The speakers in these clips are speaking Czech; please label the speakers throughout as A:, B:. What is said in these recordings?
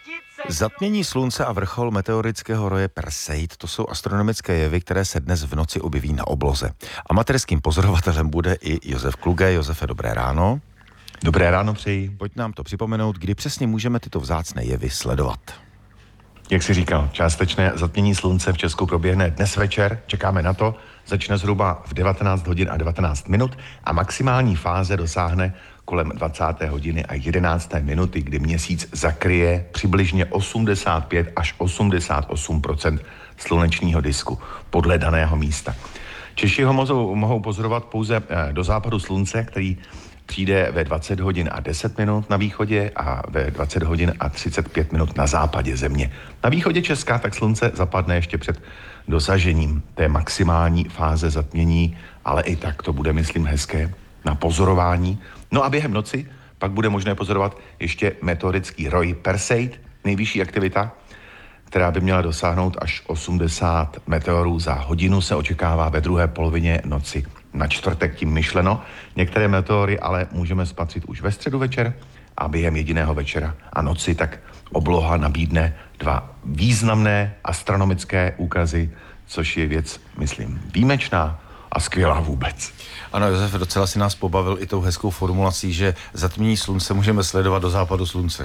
A: Zatmění slunce a vrchol meteorického roje Perseid, to jsou astronomické jevy, které se dnes v noci objeví na obloze. Amatérským pozorovatelem bude i Josef Kluge. Josefe, dobré ráno.
B: Dobré ráno přeji.
A: Pojď nám to připomenout, kdy přesně můžeme tyto vzácné jevy sledovat.
B: Jak jsi říkal, částečné zatmění slunce v Česku proběhne dnes večer, čekáme na to, začne zhruba v 19 hodin a 19 minut a maximální fáze dosáhne kolem 20. hodiny a 11. minuty, kdy měsíc zakryje přibližně 85 až 88% slunečního disku podle daného místa. Češi ho mohou pozorovat pouze do západu slunce, který přijde ve 20 hodin a 10 minut na východě a ve 20 hodin a 35 minut na západě země. Na východě Česka tak slunce zapadne ještě před dosažením té maximální fáze zatmění, ale i tak to bude, myslím, hezké na pozorování. No a během noci pak bude možné pozorovat ještě meteorický roj Perseid, nejvyšší aktivita, která by měla dosáhnout až 80 meteorů za hodinu, se očekává ve druhé polovině noci. Na čtvrtek tím myšleno. Některé meteory ale můžeme spatřit už ve středu večer a během jediného večera a noci tak obloha nabídne dva významné astronomické úkazy, což je věc, myslím, výjimečná a skvělá vůbec.
A: Ano, Josef, docela si nás pobavil i tou hezkou formulací, že zatmění slunce můžeme sledovat do západu slunce.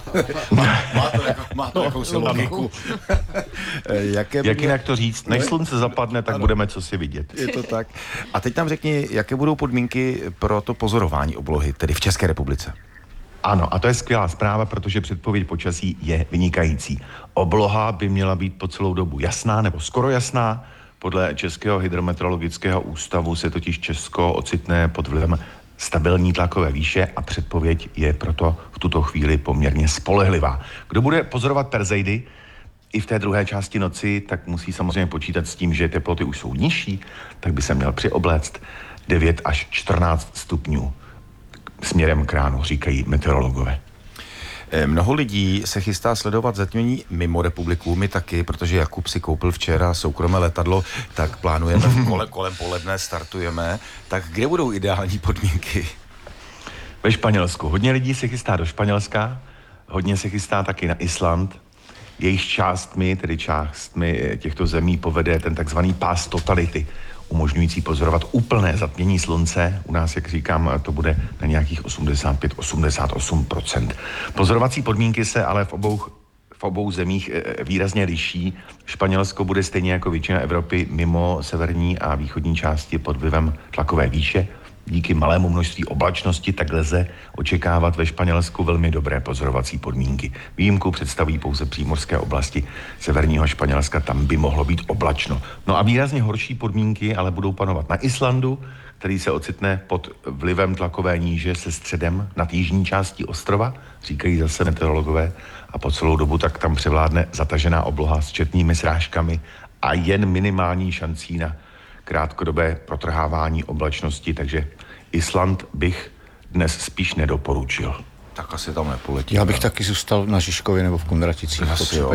A: má to jakousi logiku.
B: Jak jinak to říct? Než slunce zapadne, tak budeme co si vidět.
A: Je to tak. A teď nám řekni, jaké budou podmínky pro to pozorování oblohy, tedy v České republice?
B: Ano, a to je skvělá zpráva, protože předpověď počasí je vynikající. Obloha by měla být po celou dobu jasná nebo skoro jasná. Podle Českého hydrometeorologického ústavu se totiž Česko ocitne pod vlivem stabilní tlakové výše a předpověď je proto v tuto chvíli poměrně spolehlivá. Kdo bude pozorovat Perseidy i v té druhé části noci, tak musí samozřejmě počítat s tím, že teploty už jsou nižší, tak by se měl přiobléct 9 až 14 stupňů směrem k ránu, říkají meteorologové.
A: Mnoho lidí se chystá sledovat zatmění mimo republiku, my taky, protože Jakub si koupil včera soukromé letadlo, tak plánujeme kolem poledne, startujeme. Tak kde budou ideální podmínky?
B: Ve Španělsku. Hodně lidí se chystá do Španělska, hodně se chystá taky na Island. Jejich částmi těchto zemí povede ten takzvaný pás totality, umožňující pozorovat úplné zatmění slunce. U nás, jak říkám, to bude na nějakých 85-88%. Pozorovací podmínky se ale v obou zemích výrazně liší. Španělsko bude stejně jako většina Evropy mimo severní a východní části pod vlivem tlakové výše. Díky malému množství oblačnosti tak lze očekávat ve Španělsku velmi dobré pozorovací podmínky. Výjimku představují pouze přímořské oblasti severního Španělska, tam by mohlo být oblačno. No a výrazně horší podmínky ale budou panovat na Islandu, který se ocitne pod vlivem tlakové níže se středem nad jižní částí ostrova, říkají zase meteorologové, a po celou dobu tak tam převládne zatažená obloha s četnými srážkami a jen minimální šancí na krátkodobé protrhávání oblačnosti, takže Island bych dnes spíš nedoporučil.
A: Tak asi tam nepoletí.
C: Já bych taky zůstal na Žižkově nebo v Kunraticích.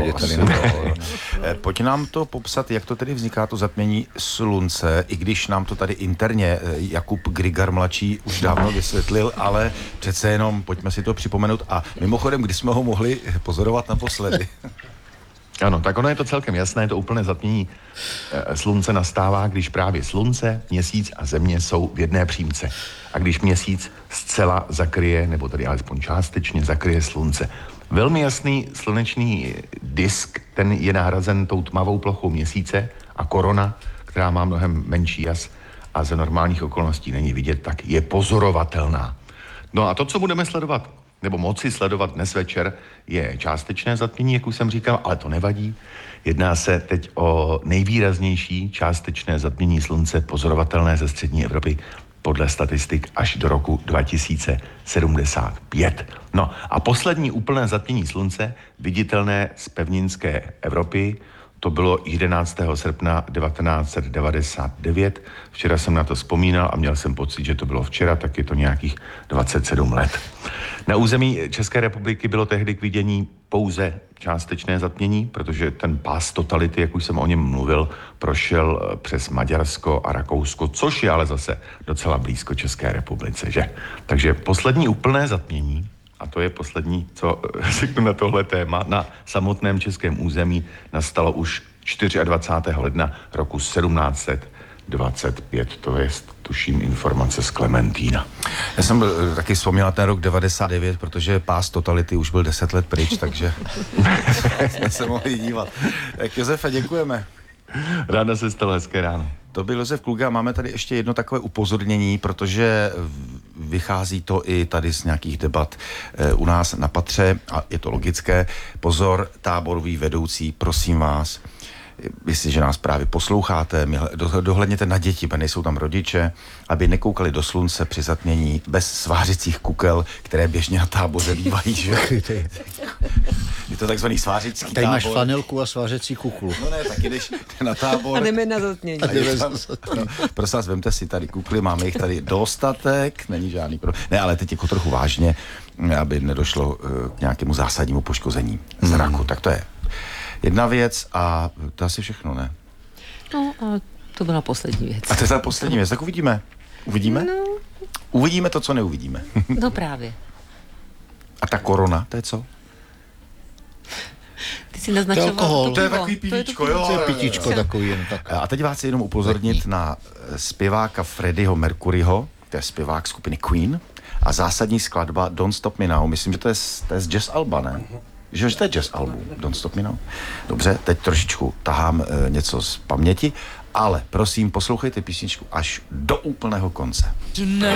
A: Pojď nám to popsat, jak to tedy vzniká, to zatmění slunce, i když nám to tady interně Jakub Grigar mladší už dávno vysvětlil, ale přece jenom pojďme si to připomenout. A mimochodem, kdy jsme ho mohli pozorovat naposledy?
B: Ano, tak ono je to celkem jasné, to úplné zatmění slunce nastává, když právě slunce, měsíc a země jsou v jedné přímce. A když měsíc zcela zakryje, nebo tedy alespoň částečně zakryje slunce. Velmi jasný slunečný disk, ten je nahrazen tou tmavou plochou měsíce a korona, která má mnohem menší jas a za normálních okolností není vidět, tak je pozorovatelná. No a to, co budeme sledovat, nebo moci sledovat dnes večer, je částečné zatmění, jak už jsem říkal, ale to nevadí. Jedná se teď o nejvýraznější částečné zatmění slunce pozorovatelné ze střední Evropy podle statistik až do roku 2075. No a poslední úplné zatmění slunce, viditelné z pevninské Evropy, to bylo 11. srpna 1999. Včera jsem na to vzpomínal a měl jsem pocit, že to bylo včera, tak je to nějakých 27 let. Na území České republiky bylo tehdy k vidění pouze částečné zatmění, protože ten pás totality, jak už jsem o něm mluvil, prošel přes Maďarsko a Rakousko, což je ale zase docela blízko České republice, že? Takže poslední úplné zatmění a to je poslední, co řeknu na tohle téma, na samotném českém území nastalo už 24. ledna roku 1725. To je, tuším, informace z Klementína.
A: Já jsem taky vzpomněl ten rok 99, protože pás totality už byl 10 let pryč, takže jsme se mohli dívat. Tak Josefe, děkujeme.
B: Ráda se stalo, hezké ráno.
A: To byl Josef Kluga a máme tady ještě jedno takové upozornění, protože vychází to i tady z nějakých debat u nás na patře a je to logické. Pozor, táborový vedoucí, prosím vás, jestliže nás právě posloucháte, dohledněte na děti, protože nejsou tam rodiče, aby nekoukali do slunce při zatmění bez svářicích kukel, které běžně na táboře bývají, že? Je to takzvaný svářický tábor.
C: Tady máš flanelku a svářecí kuklu.
A: No ne, tak jdeš na tábor.
D: A jdeme na zatmění.
A: Prosím vás, vemte si tady kukly, máme jich tady dostatek, není žádný problém. Ne, ale teď jako trochu vážně, aby nedošlo k nějakému zásadnímu poškození zraku. Tak to je jedna věc a to asi všechno, ne?
D: No a to byla poslední věc.
A: A to je ta poslední věc, tak uvidíme. Uvidíme?
D: No.
A: Uvidíme to, co neuvidíme.
D: No právě.
A: A ta korona, to je co?
D: Ty si naznačoval
C: alkohol.
A: To je takový pivíčko, jo.
C: To je pitíčko takový, jen tak.
A: A teď vás chci jenom upozornit na zpěváka Freddieho Mercuryho, to je zpěvák skupiny Queen, a zásadní skladba Don't Stop Me Now. Myslím, že to je z Jazz Alba, ne? Že to je jazz album, Don't Stop Me Now. Dobře, teď trošičku tahám něco z paměti, ale prosím, poslouchejte písničku až do úplného konce.
E: Tonight